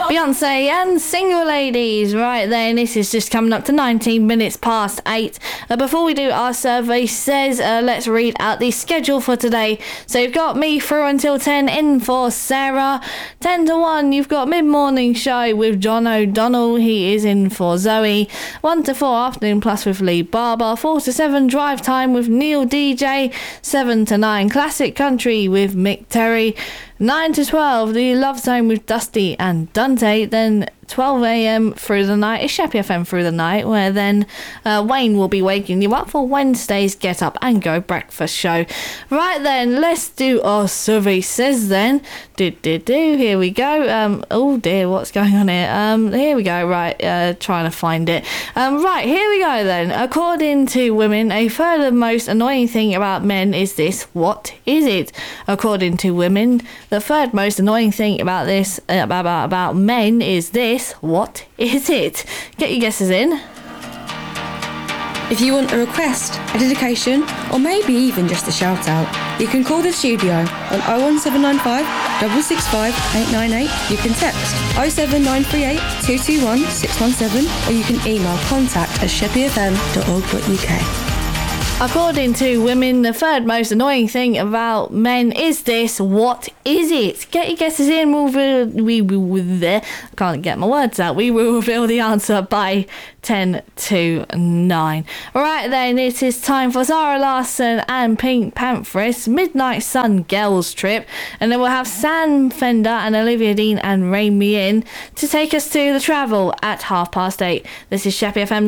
Beyonce and Single Ladies. Right then, this is just coming up to 19 minutes past 8. Before we do our survey says, let's read out the schedule for today. So you've got me through until 10 in for Sarah. 10 to 1, you've got mid-morning show with John O'Donnell. He is in for Zoe. 1 to 4, afternoon plus with Lee Barber. 4 to 7, drive time with Neil DJ. 7 to 9, classic country with Mick Terry. 9 to 12, the Love Zone with Dusty and Dante. Then 12 a.m. through the night is Sheppy FM through the night, where then Wayne will be waking you up for Wednesday's Get Up and Go breakfast show. Right then, let's do our survey says then. Here we go. Oh dear, what's going on here? Here we go. Right, trying to find it. Right, here we go then. According to women, a third of the most annoying thing about men is this. What is it? According to women, the third most annoying thing about this about men is this. What is it? Get your guesses in. If you want a request, a dedication, or maybe even just a shout out, you can call the studio on 01795 665 898. You can text 07938 221 617, or you can email contact@sheppyfm.org.uk. According to women, the third most annoying thing about men is this. What is it? Get your guesses in. We can't get my words out. We will reveal the answer by 10 to 9. Right then, it is time for Zara Larsson and Pink Panthers, Midnight Sun Girls Trip. And then we'll have Sam Fender and Olivia Dean and Rain Me In to take us to the travel at 8:30. This is Sheppy FM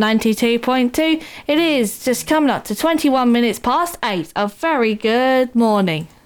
92.2. It is just coming up to 21 minutes past 8. A very good morning.